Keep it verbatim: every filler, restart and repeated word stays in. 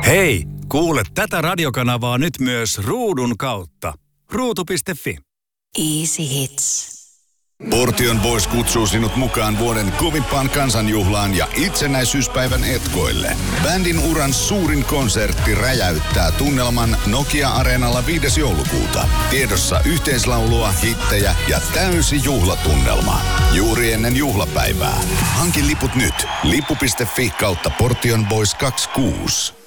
Hei, kuule tätä radiokanavaa nyt myös ruudun kautta. ruutu piste fi. Easy Hits. Portion Boys kutsuu sinut mukaan vuoden kovimpaan kansanjuhlaan ja itsenäisyyspäivän etkoille. Bändin uran suurin konsertti räjäyttää tunnelman Nokia-areenalla viides joulukuuta. Tiedossa yhteislaulua, hittejä ja täysi juhlatunnelma. Juuri ennen juhlapäivää. Hanki liput nyt. lippu piste fi kautta Portion Boys kaksikymmentäkuusi.